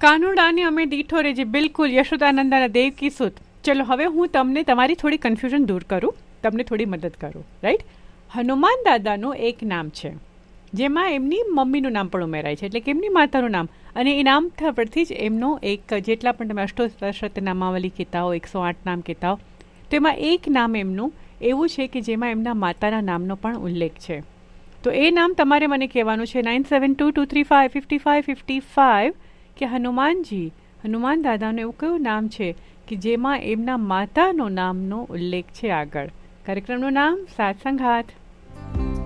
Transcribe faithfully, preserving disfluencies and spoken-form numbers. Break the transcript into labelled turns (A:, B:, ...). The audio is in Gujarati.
A: કાનુડાને અમે દીઠો રે જે બિલકુલ યશોદાનંદના દેવકી સુત. ચલો હવે હું તમને તમારી થોડી કન્ફ્યુઝન દૂર કરું, તમને થોડી મદદ કરું. રાઈટ, હનુમાન દાદાનું એક નામ છે જેમાં એમની મમ્મીનું નામ પણ ઉમેરાય છે, એટલે કે એમની માતાનું નામ, અને એ નામ પરથી જ એમનો એક જેટલા પણ તમે અષ્ટોત્તર નામાવલી કહેતા હો, એકસો આઠ નામ કહેતા હો, તો એમાં એક નામ એમનું એવું છે કે જેમાં એમના માતાના નામનો પણ ઉલ્લેખ છે. તો એ નામ તમારે મને કહેવાનું છે nine seven two two three five fifty five fifty five કે હનુમાનજી, હનુમાન દાદાનું એવું કયું નામ છે કે જેમાં એમના માતાનો નામનો ઉલ્લેખ છે આગળ. કાર્યક્રમનું નામ સાત સંઘાત.